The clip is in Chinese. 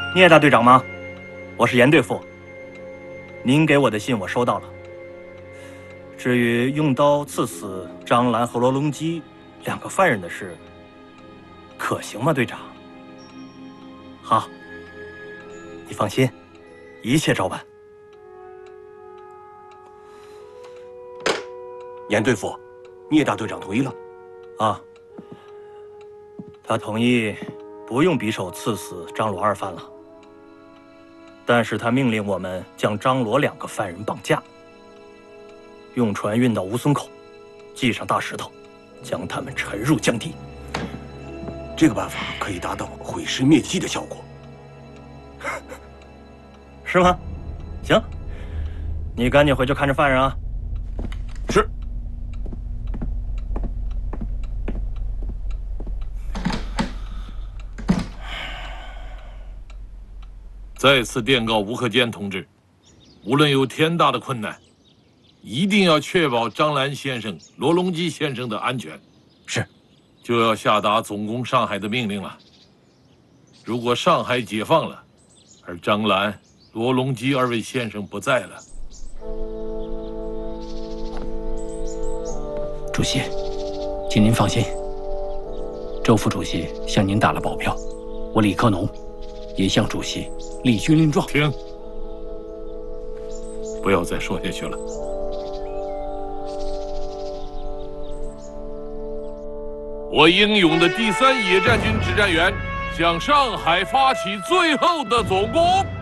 聂大队长吗？我是严队副。您给我的信我收到了。至于用刀刺死张兰和罗隆基2个犯人的事，可行吗，队长？好，你放心，一切照办。 严队副，聂大队长同意了。 啊，他同意不用匕首刺死张罗2犯了，但是他命令我们将张罗2个犯人绑架，用船运到吴淞口，系上大石头，将他们沉入江底。 这个办法可以达到毁尸灭迹的效果， 是吗？行，你赶紧回去看着犯人啊。 是。 再次电告吴克坚同志，无论有天大的困难，一定要确保张兰先生、罗隆基先生的安全。 是。 就要下达总攻上海的命令了。如果上海解放了，而张兰、罗隆基2位先生不在了， 主席，请您放心，周副主席向您打了保票，我李克农也向主席立军令状。 停！不要再说下去了。我英勇的第3野战军指战员向上海发起最后的总攻。